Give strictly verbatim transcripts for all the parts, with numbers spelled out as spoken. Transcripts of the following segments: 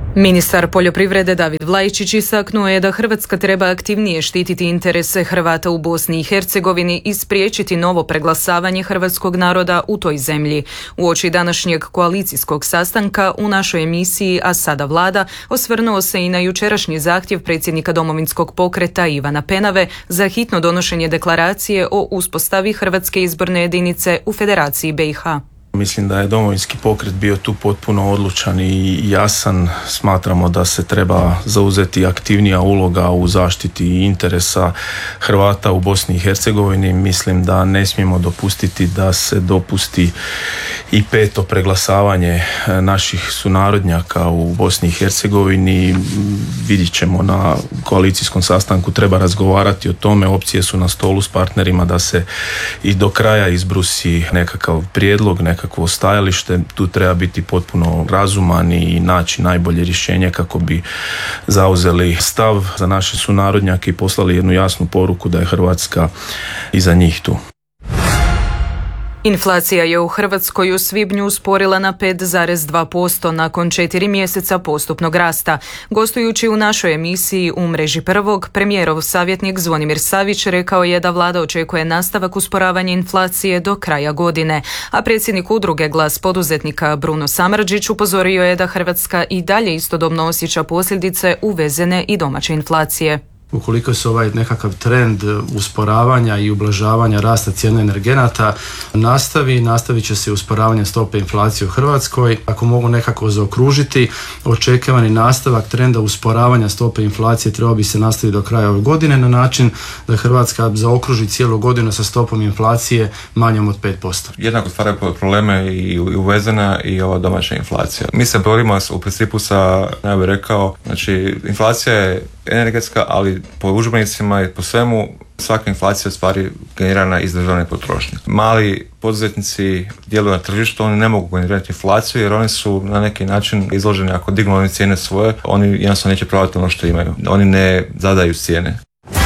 Ministar poljoprivrede David Vlaičić istaknuo je da Hrvatska treba aktivnije štititi interese Hrvata u Bosni i Hercegovini i spriječiti novo preglasavanje hrvatskog naroda u toj zemlji. Uoči današnjeg koalicijskog sastanka u našoj emisiji A sada Vlada osvrnuo se i na jučerašnji zahtjev predsjednika Domovinskog pokreta Ivana Penave za hitno donošenje deklaracije o uspostavi Hrvatske izborne jedinice u Federaciji B i H. Mislim da je Domovinski pokret bio tu potpuno odlučan i jasan. Smatramo da se treba zauzeti aktivnija uloga u zaštiti interesa Hrvata u Bosni i Hercegovini. Mislim da ne smijemo dopustiti da se dopusti i peto preglasavanje naših sunarodnjaka u Bosni i Hercegovini. Vidjet ćemo na koalicijskom sastanku, treba razgovarati o tome. Opcije su na stolu s partnerima da se i do kraja izbrusi nekakav prijedlog, nekakav kakvo stajalište. Tu treba biti potpuno razuman i naći najbolje rješenje kako bi zauzeli stav za naše sunarodnjake i poslali jednu jasnu poruku da je Hrvatska iza njih tu. Inflacija je u Hrvatskoj u svibnju usporila na pet zarez dva posto nakon četiri mjeseca postupnog rasta. Gostujući u našoj emisiji U mreži prvog, premijerov savjetnik Zvonimir Savić rekao je da vlada očekuje nastavak usporavanja inflacije do kraja godine, a predsjednik udruge Glas poduzetnika Bruno Samardžić upozorio je da Hrvatska i dalje istodobno osjeća posljedice uvezene i domaće inflacije. Ukoliko se ovaj nekakav trend usporavanja i ublažavanja rasta cijene energenata nastavi, nastavit će se usporavanje stope inflacije u Hrvatskoj. Ako mogu nekako zaokružiti, očekivani nastavak trenda usporavanja stope inflacije trebao bi se nastaviti do kraja ove godine na način da Hrvatska zaokruži cijelu godinu sa stopom inflacije manjom od pet posto. Jednako stvaraju probleme i uvezena i ova domaća inflacija. Mi se borimo u principu sa, ja bih rekao, znači inflacija je energetska, ali po udžbenicima i po svemu svaka inflacija je stvari generirana iz državne potrošnje. Mali poduzetnici djeluju na tržištu, oni ne mogu generirati inflaciju jer oni su na neki način izloženi, ako dignu oni cijene svoje, oni jednostavno neće prodati ono što imaju. Oni ne zadaju cijene.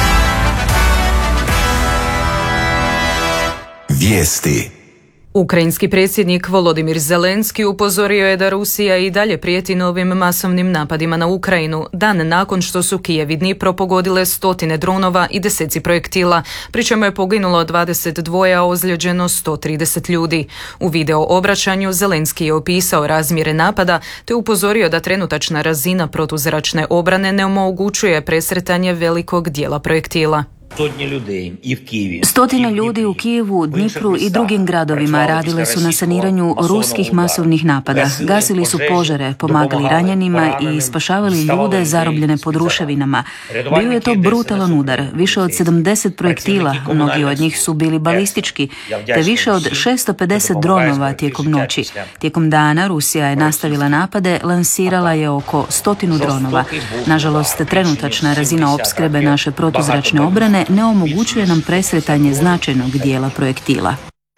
Vijesti. Ukrajinski predsjednik Volodimir Zelenski upozorio je da Rusija i dalje prijeti novim masovnim napadima na Ukrajinu, dan nakon što su Kijev i Dnipro pogodile stotine dronova i deseci projektila, pri čemu je poginulo dvadeset dva, a ozlijeđeno sto trideset ljudi. U video obraćanju Zelenski je opisao razmjere napada te upozorio da trenutačna razina protuzračne obrane ne omogućuje presretanje velikog dijela projektila. Stotine ljudi u Kijevu, Dnipru i drugim gradovima radile su na saniranju ruskih masovnih napada. Gasili su požare, pomagali ranjenima i spašavali ljude zarobljene pod ruševinama. Bio je to brutalan udar. Više od sedamdeset projektila, mnogi od njih su bili balistički, te više od šesto pedeset dronova tijekom noći. Tijekom dana Rusija je nastavila napade, lansirala je oko stotinu dronova. Nažalost, trenutačna razina opskrbe naše protuzračne obrane ne omogućuje nam presretanje značajnog dijela projektila.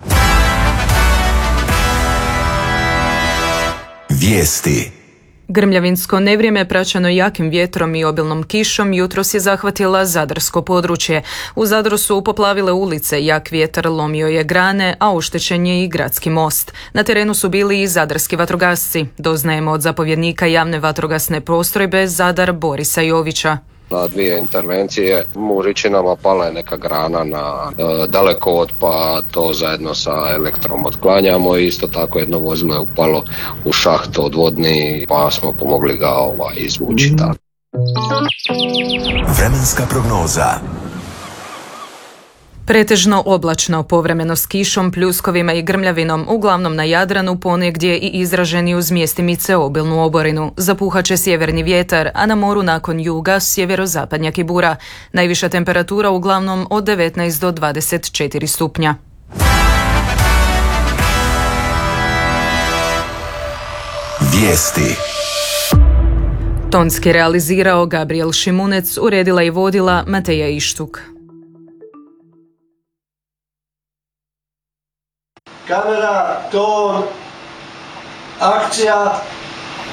Vijesti. Grmljavinsko nevrijeme praćeno jakim vjetrom i obilnom kišom jutros je zahvatila zadarsko područje. U Zadru su poplavile ulice, jak vjetar lomio je grane, a oštećen je i gradski most. Na terenu su bili i zadarski vatrogasci. Doznajemo od zapovjednika javne vatrogasne postrojbe Zadar Borisa Jovića. Na dvije intervencije u Ričinama pala je neka grana na e, dalekovod, pa to zajedno sa elektrom otklanjamo i isto tako jedno vozilo je upalo u šaht odvodni, pa smo pomogli ga ovaj, izvući. Mm. Vremenska prognoza. Pretežno oblačno, povremeno s kišom, pljuskovima i grmljavinom, uglavnom na Jadranu, ponegdje i izraženi uz mjestimice obilnu oborinu. Zapuhat sjeverni vjetar, a na moru nakon juga sjeverozapadnja kibura. Najviša temperatura uglavnom od devetnaest do dvadeset četiri stupnja. Vijesti. Tonski realizirao Gabriel Šimunec, uredila i vodila Mateja Ištuk. Kamera, ton, akcija.